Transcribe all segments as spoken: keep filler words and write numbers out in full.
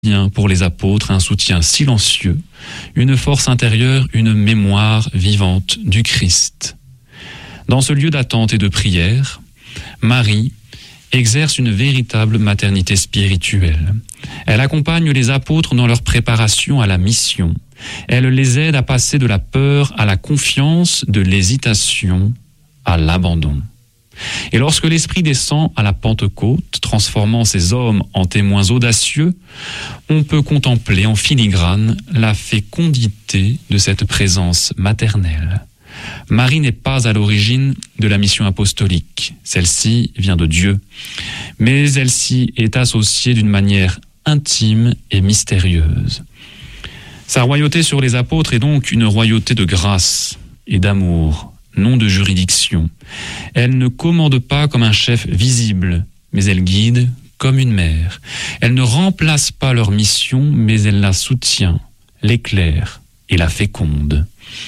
pour les apôtres, un soutien silencieux, une force intérieure, une mémoire vivante du Christ. Dans ce lieu d'attente et de prière, Marie exerce une véritable maternité spirituelle. Elle accompagne les apôtres dans leur préparation à la mission. Elle les aide à passer de la peur à la confiance, de l'hésitation à l'abandon. Et lorsque l'Esprit descend à la Pentecôte, transformant ces hommes en témoins audacieux, on peut contempler en filigrane la fécondité de cette présence maternelle. Marie n'est pas à l'origine de la mission apostolique. Celle-ci vient de Dieu. Mais elle s'y est associée d'une manière intime et mystérieuse. Sa royauté sur les apôtres est donc une royauté de grâce et d'amour, non de juridiction. Elle ne commande pas comme un chef visible, mais elle guide comme une mère. Elle ne remplace pas leur mission, mais elle la soutient, l'éclaire et la féconde.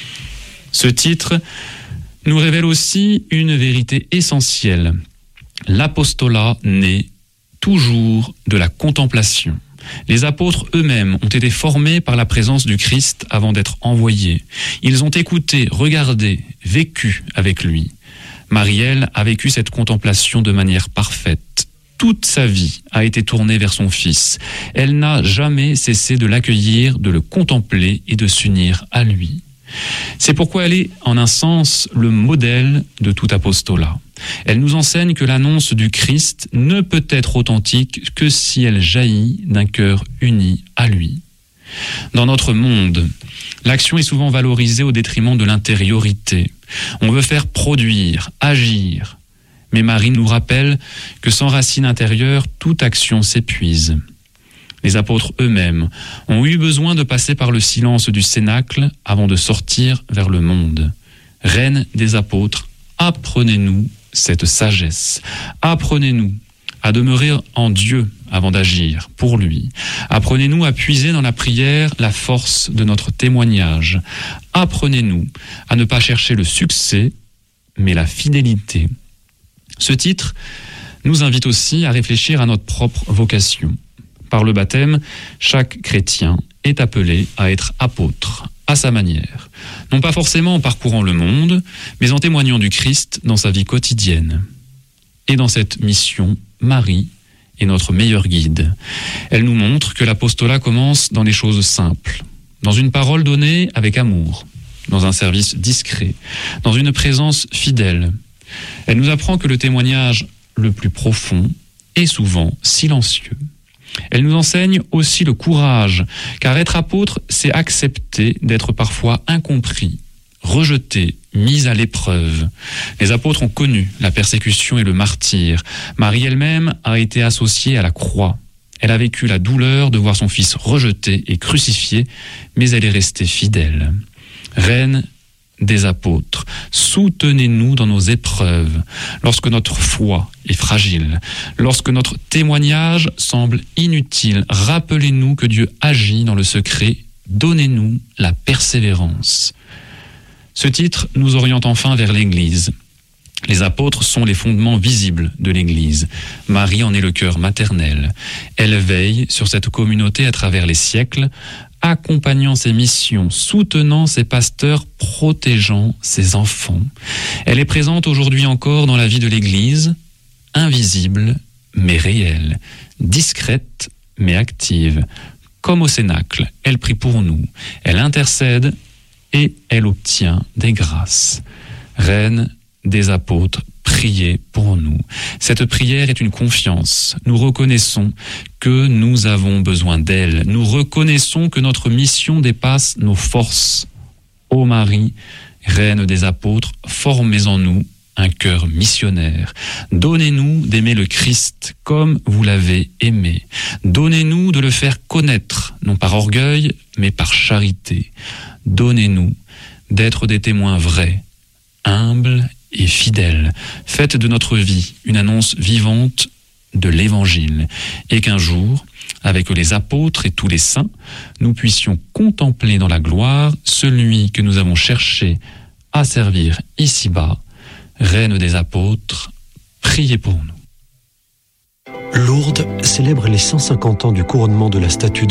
Ce titre nous révèle aussi une vérité essentielle. L'apostolat naît toujours de la contemplation. Les apôtres eux-mêmes ont été formés par la présence du Christ avant d'être envoyés. Ils ont écouté, regardé, vécu avec lui. Marie-Elle a vécu cette contemplation de manière parfaite. Toute sa vie a été tournée vers son Fils. Elle n'a jamais cessé de l'accueillir, de le contempler et de s'unir à lui. C'est pourquoi elle est, en un sens, le modèle de tout apostolat. Elle nous enseigne que l'annonce du Christ ne peut être authentique que si elle jaillit d'un cœur uni à lui. Dans notre monde, l'action est souvent valorisée au détriment de l'intériorité. On veut faire produire, agir. Mais Marie nous rappelle que sans racine intérieure, toute action s'épuise. Les apôtres eux-mêmes ont eu besoin de passer par le silence du cénacle avant de sortir vers le monde. Reine des apôtres, apprenez-nous cette sagesse. Apprenez-nous à demeurer en Dieu avant d'agir pour lui. Apprenez-nous à puiser dans la prière la force de notre témoignage. Apprenez-nous à ne pas chercher le succès, mais la fidélité. Ce titre nous invite aussi à réfléchir à notre propre vocation. Par le baptême, chaque chrétien est appelé à être apôtre, à sa manière. Non pas forcément en parcourant le monde, mais en témoignant du Christ dans sa vie quotidienne. Et dans cette mission, Marie est notre meilleure guide. Elle nous montre que l'apostolat commence dans les choses simples, dans une parole donnée avec amour, dans un service discret, dans une présence fidèle. Elle nous apprend que le témoignage le plus profond est souvent silencieux. Elle nous enseigne aussi le courage, car être apôtre, c'est accepter d'être parfois incompris, rejeté, mis à l'épreuve. Les apôtres ont connu la persécution et le martyre. Marie elle-même a été associée à la croix. Elle a vécu la douleur de voir son fils rejeté et crucifié, mais elle est restée fidèle. Reine des apôtres, soutenez-nous dans nos épreuves, lorsque notre foi est fragile, lorsque notre témoignage semble inutile, rappelez-nous que Dieu agit dans le secret, donnez-nous la persévérance. Ce titre nous oriente enfin vers l'Église. Les apôtres sont les fondements visibles de l'Église. Marie en est le cœur maternel. Elle veille sur cette communauté à travers les siècles, accompagnant ses missions, soutenant ses pasteurs, protégeant ses enfants. Elle est présente aujourd'hui encore dans la vie de l'Église, invisible mais réelle, discrète mais active. Comme au Cénacle, elle prie pour nous, elle intercède et elle obtient des grâces. Reine des apôtres, priez pour nous. Cette prière est une confiance. Nous reconnaissons que nous avons besoin d'elle. Nous reconnaissons que notre mission dépasse nos forces. Ô Marie, Reine des apôtres, formez en nous un cœur missionnaire. Donnez-nous d'aimer le Christ comme vous l'avez aimé. Donnez-nous de le faire connaître, non par orgueil, mais par charité. Donnez-nous d'être des témoins vrais, humbles et fidèles. Faites de notre vie une annonce vivante de l'Évangile, et qu'un jour, avec les apôtres et tous les saints, nous puissions contempler dans la gloire celui que nous avons cherché à servir ici-bas. Reine des apôtres, priez pour nous. Lourdes célèbre les cent cinquante ans du couronnement de la statue de